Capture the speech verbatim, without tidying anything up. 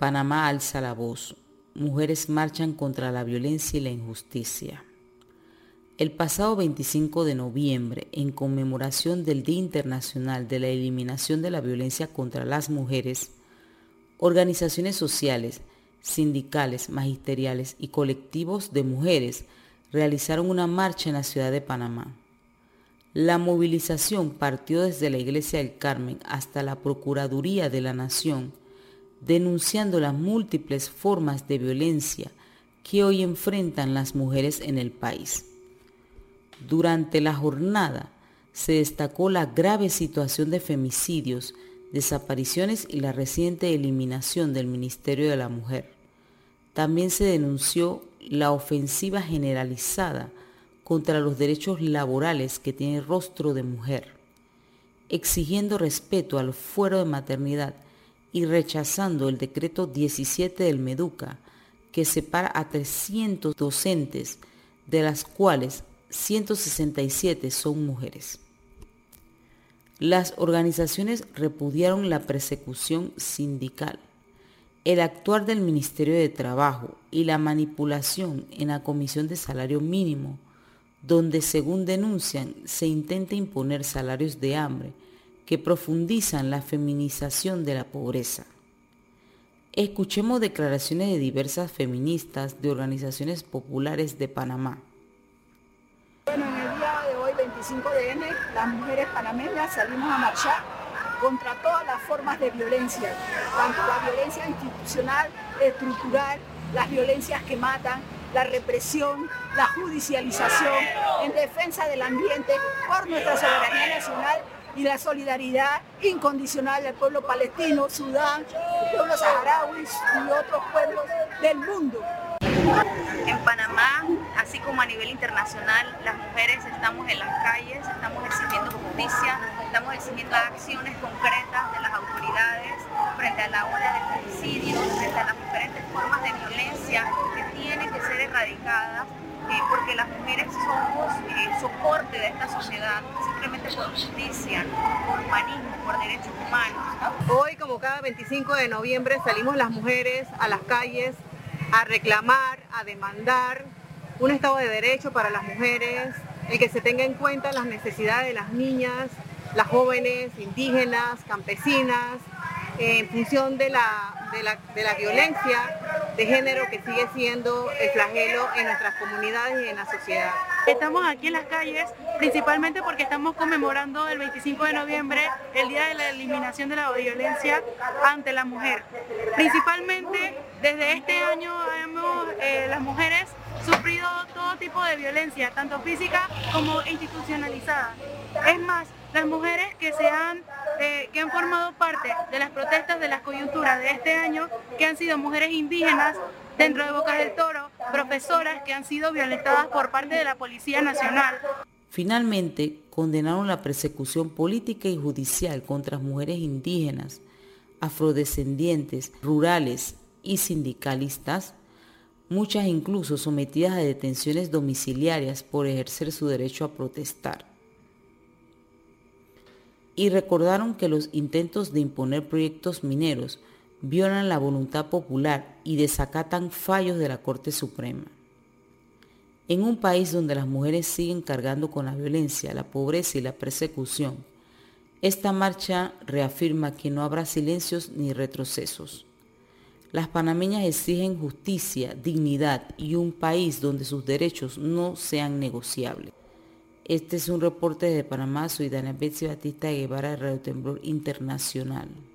Panamá alza la voz. Mujeres marchan contra la violencia y la injusticia. El pasado veinticinco de noviembre, en conmemoración del Día Internacional de la Eliminación de la Violencia contra las Mujeres, organizaciones sociales, sindicales, magisteriales y colectivos de mujeres realizaron una marcha en la ciudad de Panamá. La movilización partió desde la Iglesia del Carmen hasta la Procuraduría de la Nación, denunciando las múltiples formas de violencia que hoy enfrentan las mujeres en el país. Durante la jornada se destacó la grave situación de femicidios, desapariciones y la reciente eliminación del Ministerio de la Mujer. También se denunció la ofensiva generalizada contra los derechos laborales que tiene rostro de mujer, exigiendo respeto al fuero de maternidad y rechazando el decreto diecisiete del Meduca, que separa a trescientos docentes, de las cuales ciento sesenta y siete son mujeres. Las organizaciones repudiaron la persecución sindical, el actuar del Ministerio de Trabajo y la manipulación en la Comisión de Salario Mínimo, donde, según denuncian, se intenta imponer salarios de hambre que profundizan la feminización de la pobreza. Escuchemos declaraciones de diversas feministas de organizaciones populares de Panamá. Bueno, en el día de hoy, veinticinco de ene, las mujeres panameñas salimos a marchar contra todas las formas de violencia, tanto la violencia institucional, estructural, las violencias que matan, la represión, la judicialización, en defensa del ambiente, por nuestra soberanía nacional y la solidaridad incondicional del pueblo palestino, Sudán, pueblos saharauis y otros pueblos del mundo. En Panamá, así como a nivel internacional, las mujeres estamos en las calles, estamos exigiendo justicia, estamos exigiendo acciones concretas de las autoridades frente a la ola de femicidios, frente a las diferentes formas de violencia que tienen que ser erradicadas, eh, porque las mujeres somos eh, soporte de esta sociedad, simplemente por justicia, por humanismo, por derechos humanos, ¿no? Hoy, como cada veinticinco de noviembre, salimos las mujeres a las calles a reclamar, a demandar un Estado de Derecho para las mujeres, el que se tenga en cuenta las necesidades de las niñas, las jóvenes, indígenas, campesinas, en función de la, de la, de la violencia de género que sigue siendo el flagelo en nuestras comunidades y en la sociedad. Estamos aquí en las calles principalmente porque estamos conmemorando el veinticinco de noviembre el Día de la Eliminación de la Violencia ante la Mujer. Principalmente desde este año hemos, eh, las mujeres sufrido todo tipo de violencia, tanto física como institucionalizada. Es más, las mujeres que, se han, eh, que han formado parte de las protestas de las coyunturas de este año, que han sido mujeres indígenas dentro de Bocas del Toro, profesoras que han sido violentadas por parte de la Policía Nacional. Finalmente, condenaron la persecución política y judicial contra mujeres indígenas, afrodescendientes, rurales y sindicalistas, muchas incluso sometidas a detenciones domiciliarias por ejercer su derecho a protestar. Y recordaron que los intentos de imponer proyectos mineros violan la voluntad popular y desacatan fallos de la Corte Suprema. En un país donde las mujeres siguen cargando con la violencia, la pobreza y la persecución, esta marcha reafirma que no habrá silencios ni retrocesos. Las panameñas exigen justicia, dignidad y un país donde sus derechos no sean negociables. Este es un reporte de Panamá. Soy Dana Betsy Batista Guevara de Radio Temblor Internacional.